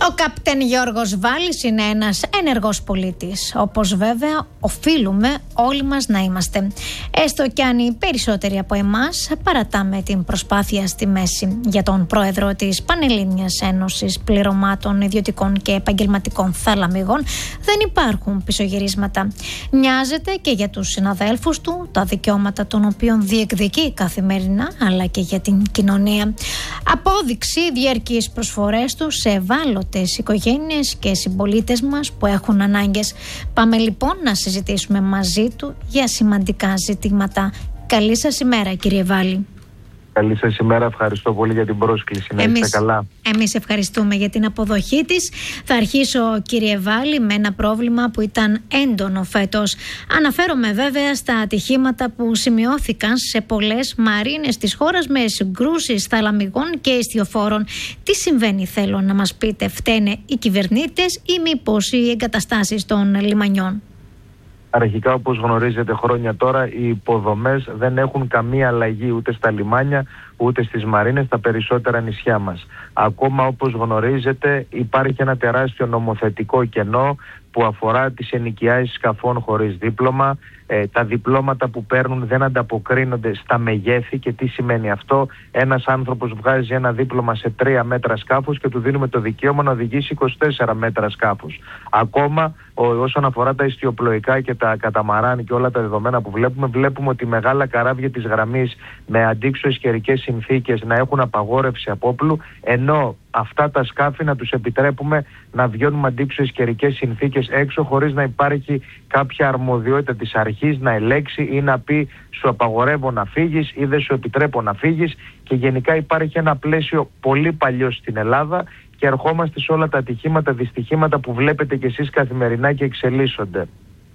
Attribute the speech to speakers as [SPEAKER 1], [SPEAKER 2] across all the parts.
[SPEAKER 1] Ο καπτέν Γιώργος Βάλλης είναι ένας ενεργός πολίτης, όπως βέβαια οφείλουμε όλοι μας να είμαστε. Έστω κι αν οι περισσότεροι από εμάς παρατάμε την προσπάθεια στη μέση. Για τον πρόεδρο της Πανελλήνιας Ένωσης Πληρωμάτων Ιδιωτικών και Επαγγελματικών Θαλαμιγών δεν υπάρχουν πισωγυρίσματα. Νοιάζεται και για τους συναδέλφους του, τα δικαιώματα των οποίων διεκδικεί καθημερινά, αλλά και για την κοινωνία. Απόδειξη διαρκείς προσφορές του σε ευάλωτες οικογένειες και συμπολίτες μας που έχουν ανάγκες. Πάμε λοιπόν να συζητήσουμε μαζί του για σημαντικά ζητήματα. Καλή σας ημέρα, κύριε Βάλλη.
[SPEAKER 2] Καλή σας ημέρα, ευχαριστώ πολύ για την πρόσκληση. Να είστε καλά.
[SPEAKER 1] Εμείς ευχαριστούμε για την αποδοχή της. Θα αρχίσω, κύριε Βάλλη, με ένα πρόβλημα που ήταν έντονο φέτος. Αναφέρομαι βέβαια στα ατυχήματα που σημειώθηκαν σε πολλές μαρίνες της χώρας με συγκρούσεις θαλαμιγών και ιστιοφόρων. Τι συμβαίνει, θέλω να μας πείτε, φταίνε οι κυβερνήτες ή μήπως οι εγκαταστάσεις των λιμανιών?
[SPEAKER 2] Αρχικά, όπως γνωρίζετε χρόνια τώρα, οι υποδομές δεν έχουν καμία αλλαγή ούτε στα λιμάνια ούτε στις μαρίνες, στα περισσότερα νησιά μας. Ακόμα, όπως γνωρίζετε, υπάρχει ένα τεράστιο νομοθετικό κενό που αφορά τις ενοικιάσεις σκαφών χωρίς δίπλωμα. Τα διπλώματα που παίρνουν δεν ανταποκρίνονται στα μεγέθη. Και τι σημαίνει αυτό? Ένας άνθρωπος βγάζει ένα δίπλωμα σε 3 μέτρα σκάφους και του δίνουμε το δικαίωμα να οδηγήσει 24 μέτρα σκάφους. Ακόμα όσον αφορά τα ιστιοπλοϊκά και τα καταμαράν και όλα τα δεδομένα που βλέπουμε ότι μεγάλα καράβια της γραμμής με αντίξωες καιρικές συνθήκες να έχουν απαγόρευση απόπλου, ενώ αυτά τα σκάφη να τους επιτρέπουμε να βγαίνουν με αντίξωες καιρικές συνθήκες έξω χωρίς να υπάρχει κάποια αρμοδιότητα της αρχής να ελέξει ή να πει σου απαγορεύω να φύγεις ή δεν σου επιτρέπω να φύγεις. Και γενικά υπάρχει ένα πλαίσιο πολύ παλιό στην Ελλάδα και ερχόμαστε σε όλα τα ατυχήματα, δυστυχήματα που βλέπετε κι εσείς καθημερινά και εξελίσσονται.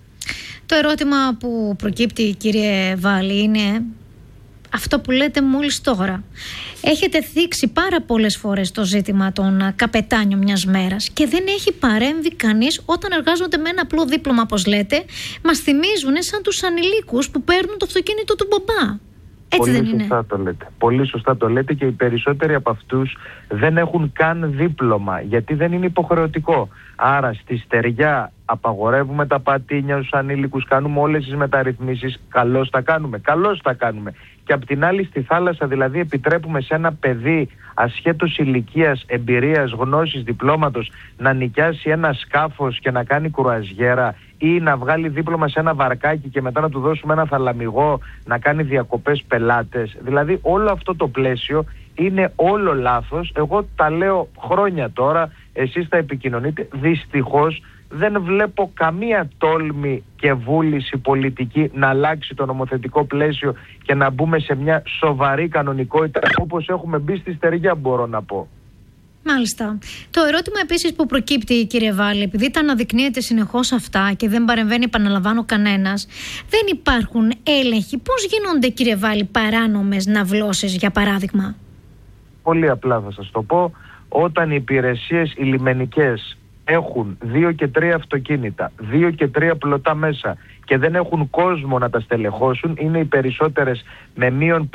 [SPEAKER 1] Το ερώτημα που προκύπτει, κύριε Βάλλη, είναι αυτό που λέτε μόλις τώρα. Έχετε θίξει πάρα πολλές φορές το ζήτημα των καπετάνιων μιας μέρας και δεν έχει παρέμβει κανείς όταν εργάζονται με ένα απλό δίπλωμα, όπως λέτε. Μας θυμίζουν σαν τους ανηλίκους που παίρνουν το αυτοκίνητο του μπαμπά. Έτσι δεν είναι?
[SPEAKER 2] Πολύ σωστά το λέτε και οι περισσότεροι από αυτούς δεν έχουν καν δίπλωμα, γιατί δεν είναι υποχρεωτικό. Άρα στη στεριά απαγορεύουμε τα πατίνια στους ανήλικους, κάνουμε όλες τις μεταρρυθμίσεις, καλώς τα κάνουμε. Και απ' την άλλη στη θάλασσα δηλαδή επιτρέπουμε σε ένα παιδί ασχέτως ηλικίας, εμπειρίας, γνώσης, διπλώματος να νοικιάσει ένα σκάφος και να κάνει κρουαζιέρα ή να βγάλει δίπλωμα σε ένα βαρκάκι και μετά να του δώσουμε ένα θαλαμιγό να κάνει διακοπές πελάτες. Δηλαδή όλο αυτό το πλαίσιο είναι όλο λάθος. Εγώ τα λέω χρόνια τώρα, εσείς τα επικοινωνείτε. Δυστυχώς δεν βλέπω καμία τόλμη και βούληση πολιτική να αλλάξει το νομοθετικό πλαίσιο και να μπούμε σε μια σοβαρή κανονικότητα όπως έχουμε μπει στη στεριά, μπορώ να πω.
[SPEAKER 1] Μάλιστα. Το ερώτημα επίσης που προκύπτει, κύριε Βάλλη, επειδή τα αναδεικνύεται συνεχώς αυτά και δεν παρεμβαίνει, επαναλαμβάνω, κανένας, δεν υπάρχουν έλεγχοι. Πώς γίνονται, κύριε Βάλλη, παράνομες ναυλώσεις, για παράδειγμα?
[SPEAKER 2] Πολύ απλά θα σας το πω. Όταν οι υπηρεσίες οι λιμενικές έχουν 2 και 3 αυτοκίνητα, 2 και 3 πλωτά μέσα και δεν έχουν κόσμο να τα στελεχώσουν, είναι οι περισσότερες με μείον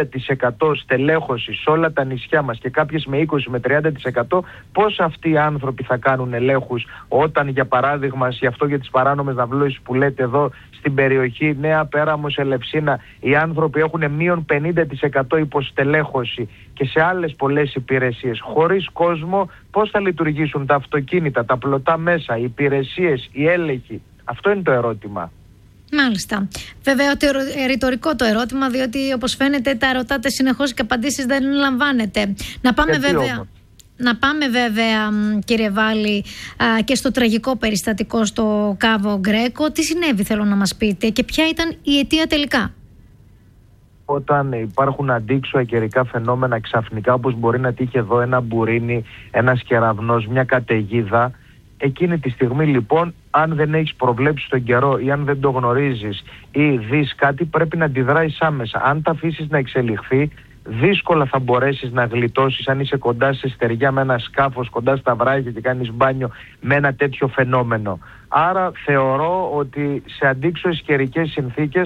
[SPEAKER 2] 50% στελέχωση σε όλα τα νησιά μας και κάποιες με 20 με 30%, πώς αυτοί οι άνθρωποι θα κάνουν ελέγχους όταν, για παράδειγμα, γι' αυτό για τις παράνομες ναυλώσεις που λέτε εδώ στην περιοχή Νέα Πέραμος, Ελευσίνα, οι άνθρωποι έχουν μείον 50% υποστελέχωση και σε άλλες πολλές υπηρεσίες. Χωρίς κόσμο πώς θα λειτουργήσουν τα αυτοκίνητα, τα πλωτά μέσα, οι υπηρεσίες, οι έλεγχοι? Αυτό είναι το ερώτημα.
[SPEAKER 1] Μάλιστα. Βέβαια ότι ρητορικό το ερώτημα, διότι όπως φαίνεται τα ρωτάτε συνεχώς και απαντήσεις δεν λαμβάνετε. Να πάμε βέβαια, κύριε Βάλλη, και στο τραγικό περιστατικό στο Κάβο Γκρέκο. Τι συνέβη, θέλω να μας πείτε, και ποια ήταν η αιτία τελικά?
[SPEAKER 2] Όταν υπάρχουν αντίξωα καιρικά φαινόμενα ξαφνικά, όπως μπορεί να τύχει εδώ ένα μπουρίνι, ένας κεραυνός, μια καταιγίδα, εκείνη τη στιγμή λοιπόν, αν δεν έχεις προβλέψει τον καιρό ή αν δεν το γνωρίζεις ή δεις κάτι, πρέπει να αντιδράεις άμεσα. Αν τα αφήσεις να εξελιχθεί, δύσκολα θα μπορέσεις να γλιτώσεις αν είσαι κοντά σε στεριά με ένα σκάφος, κοντά στα βράχια και κάνεις μπάνιο με ένα τέτοιο φαινόμενο. Άρα θεωρώ ότι σε αντίξωες καιρικές συνθήκες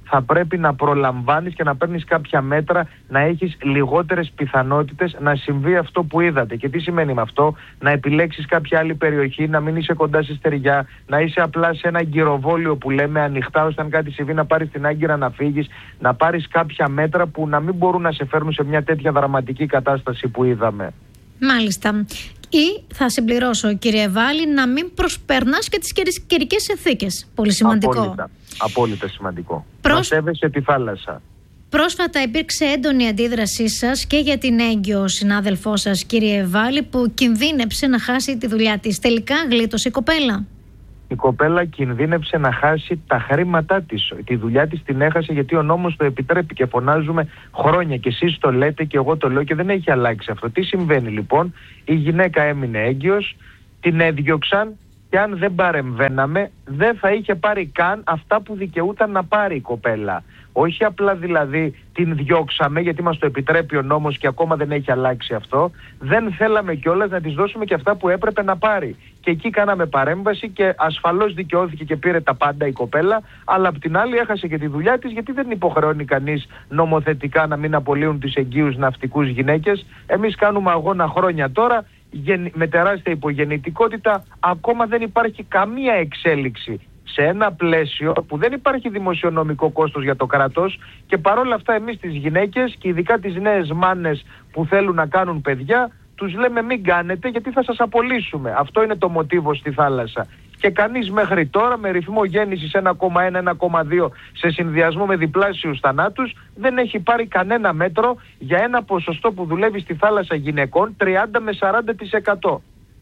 [SPEAKER 2] θα πρέπει να προλαμβάνεις και να παίρνεις κάποια μέτρα, να έχεις λιγότερες πιθανότητες να συμβεί αυτό που είδατε. Και τι σημαίνει με αυτό? Να επιλέξεις κάποια άλλη περιοχή, να μην είσαι κοντά στη στεριά, να είσαι απλά σε ένα γκυροβόλιο που λέμε ανοιχτά, ώστε αν κάτι συμβεί να πάρεις την άγκυρα να φύγεις, να πάρεις κάποια μέτρα που να μην μπορούν να σε φέρνουν σε μια τέτοια δραματική κατάσταση που είδαμε.
[SPEAKER 1] Μάλιστα. Ή θα συμπληρώσω, κύριε Βάλη, να μην προσπερνάς και τις καιρικές συνθήκες. Πολύ σημαντικό.
[SPEAKER 2] Απόλυτα σημαντικό. Να σέβεσαι τη θάλασσα.
[SPEAKER 1] Πρόσφατα υπήρξε έντονη αντίδρασή σας και για την έγκυο συνάδελφό σας, κύριε Βάλη, που κινδύνεψε να χάσει τη δουλειά της. Τελικά γλίτωσε η κοπέλα?
[SPEAKER 2] Η κοπέλα κινδύνεψε να χάσει τα χρήματά της. Τη δουλειά της την έχασε γιατί ο νόμος το επιτρέπει και φωνάζουμε χρόνια. Και εσείς το λέτε και εγώ το λέω και δεν έχει αλλάξει αυτό. Τι συμβαίνει λοιπόν? Η γυναίκα έμεινε έγκυος, την έδιωξαν και αν δεν παρεμβαίναμε δεν θα είχε πάρει καν αυτά που δικαιούταν να πάρει η κοπέλα. Όχι απλά δηλαδή την διώξαμε γιατί μας το επιτρέπει ο νόμος και ακόμα δεν έχει αλλάξει αυτό. Δεν θέλαμε κιόλας να της δώσουμε και αυτά που έπρεπε να πάρει. Και εκεί κάναμε παρέμβαση και ασφαλώς δικαιώθηκε και πήρε τα πάντα η κοπέλα, αλλά απ' την άλλη έχασε και τη δουλειά της γιατί δεν υποχρεώνει κανείς νομοθετικά να μην απολύουν τις εγκύους ναυτικούς γυναίκες. Εμείς κάνουμε αγώνα χρόνια τώρα με τεράστια υπογεννητικότητα, ακόμα δεν υπάρχει καμία εξέλιξη σε ένα πλαίσιο που δεν υπάρχει δημοσιονομικό κόστος για το κράτος και παρόλα αυτά εμείς τις γυναίκες και ειδικά τις νέες μάνες που θέλουν να κάνουν παιδιά τους λέμε μην κάνετε γιατί θα σας απολύσουμε. Αυτό είναι το μοτίβο στη θάλασσα. Και κανείς μέχρι τώρα με ρυθμό γέννησης 1,1-1,2 σε συνδυασμό με διπλάσιους θανάτους δεν έχει πάρει κανένα μέτρο για ένα ποσοστό που δουλεύει στη θάλασσα γυναικών 30 με 40%.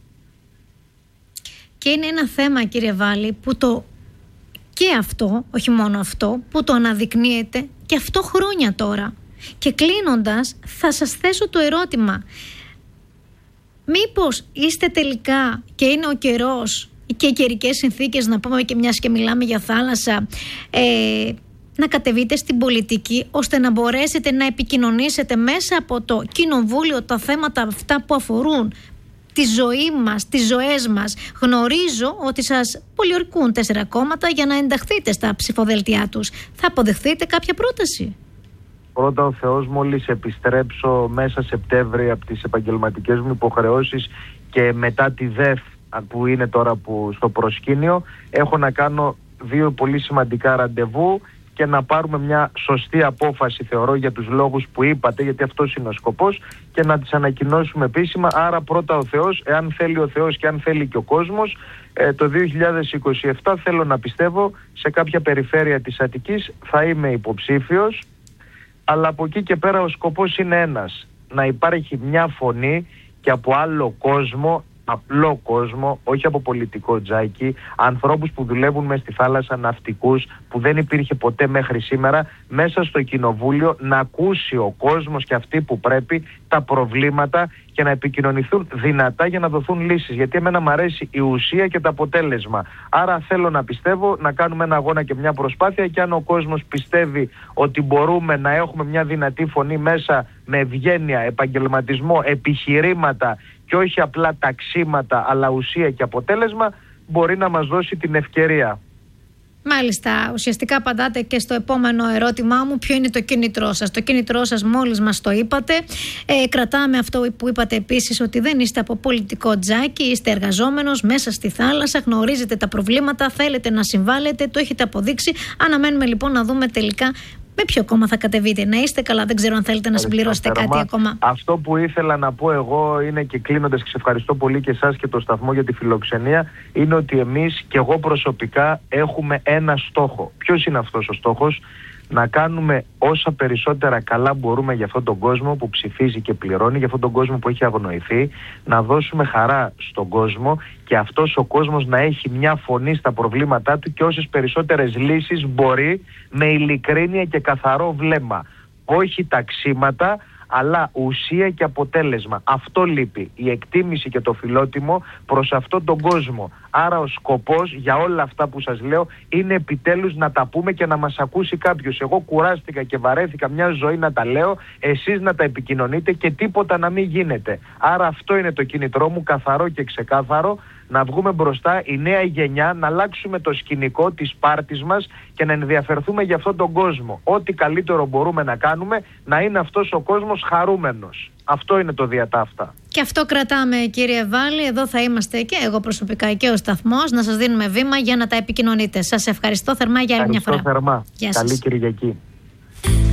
[SPEAKER 1] Και είναι ένα θέμα, κύριε Βάλη, που και αυτό, όχι μόνο αυτό, που το αναδεικνύεται και αυτό χρόνια τώρα. Και κλείνοντας, θα σας θέσω το ερώτημα. Μήπως είστε τελικά και είναι ο καιρός και οι καιρικές συνθήκες, να πούμε και μιας και μιλάμε για θάλασσα, να κατεβείτε στην πολιτική ώστε να μπορέσετε να επικοινωνήσετε μέσα από το κοινοβούλιο τα θέματα αυτά που αφορούν τη ζωή μας, τις ζωές μας? Γνωρίζω ότι σας πολιορκούν 4 κόμματα για να ενταχθείτε στα ψηφοδέλτιά τους. Θα αποδεχθείτε κάποια πρόταση?
[SPEAKER 2] Πρώτα ο Θεός, μόλις επιστρέψω μέσα Σεπτέμβρη από τις επαγγελματικές μου υποχρεώσεις και μετά τη ΔΕΦ που είναι τώρα στο προσκήνιο, έχω να κάνω 2 πολύ σημαντικά ραντεβού και να πάρουμε μια σωστή απόφαση, θεωρώ, για τους λόγους που είπατε, γιατί αυτός είναι ο σκοπός, και να τις ανακοινώσουμε επίσημα. Άρα πρώτα ο Θεός, εάν θέλει ο Θεός και αν θέλει και ο κόσμος, το 2027 θέλω να πιστεύω σε κάποια περιφέρεια της Αττικής θα είμαι υποψήφιος, αλλά από εκεί και πέρα ο σκοπός είναι ένας, να υπάρχει μια φωνή και από άλλο κόσμο, απλό κόσμο, όχι από πολιτικό τζάκι, ανθρώπους που δουλεύουν μες στη θάλασσα, ναυτικούς, που δεν υπήρχε ποτέ μέχρι σήμερα, μέσα στο κοινοβούλιο να ακούσει ο κόσμος και αυτοί που πρέπει τα προβλήματα και να επικοινωνηθούν δυνατά για να δοθούν λύσεις. Γιατί εμένα μου αρέσει η ουσία και το αποτέλεσμα. Άρα θέλω να πιστεύω, να κάνουμε ένα αγώνα και μια προσπάθεια και αν ο κόσμος πιστεύει ότι μπορούμε να έχουμε μια δυνατή φωνή μέσα με ευγένεια, επαγγελματισμό, επιχειρήματα και όχι απλά ταξίματα αλλά ουσία και αποτέλεσμα, μπορεί να μας δώσει την ευκαιρία.
[SPEAKER 1] Μάλιστα, ουσιαστικά απαντάτε και στο επόμενο ερώτημά μου, ποιο είναι το κίνητρό σας. Το κίνητρό σας μόλις μας το είπατε. Κρατάμε αυτό που είπατε επίσης, ότι δεν είστε από πολιτικό τζάκι, είστε εργαζόμενος μέσα στη θάλασσα, γνωρίζετε τα προβλήματα, θέλετε να συμβάλλετε, το έχετε αποδείξει. Αναμένουμε λοιπόν να δούμε τελικά με ποιο κόμμα θα κατεβείτε. Να είστε καλά, δεν ξέρω αν θέλετε να συμπληρώσετε κάτι ακόμα. Αυτό
[SPEAKER 2] που ήθελα να πω εγώ είναι, και κλείνοντας, και σε ευχαριστώ πολύ και εσάς και το σταθμό για τη φιλοξενία, είναι ότι εμείς και εγώ προσωπικά έχουμε ένα στόχο. Ποιος είναι αυτός ο στόχος? Να κάνουμε όσα περισσότερα καλά μπορούμε για αυτόν τον κόσμο που ψηφίζει και πληρώνει, για αυτόν τον κόσμο που έχει αγνοηθεί, να δώσουμε χαρά στον κόσμο και αυτός ο κόσμος να έχει μια φωνή στα προβλήματά του και όσες περισσότερες λύσεις μπορεί, με ειλικρίνεια και καθαρό βλέμμα. Όχι ταξίματα, αλλά ουσία και αποτέλεσμα. Αυτό λείπει, η εκτίμηση και το φιλότιμο προς αυτόν τον κόσμο. Άρα ο σκοπός για όλα αυτά που σας λέω είναι επιτέλους να τα πούμε και να μας ακούσει κάποιος. Εγώ κουράστηκα και βαρέθηκα μια ζωή να τα λέω, εσείς να τα επικοινωνείτε και τίποτα να μην γίνεται. Άρα αυτό είναι το κίνητρό μου, καθαρό και ξεκάθαρο, να βγούμε μπροστά, η νέα γενιά, να αλλάξουμε το σκηνικό της πάρτης μας και να ενδιαφερθούμε για αυτόν τον κόσμο. Ό,τι καλύτερο μπορούμε να κάνουμε, να είναι αυτός ο κόσμος χαρούμενος. Αυτό είναι το διατάφτα.
[SPEAKER 1] Και αυτό κρατάμε, κύριε Βάλη. Εδώ θα είμαστε και εγώ προσωπικά και ο σταθμός, να σας δίνουμε βήμα για να τα επικοινωνείτε. Σας ευχαριστώ θερμά για άλλη μια φορά.
[SPEAKER 2] Ευχαριστώ θερμά. Καλή Κυριακή.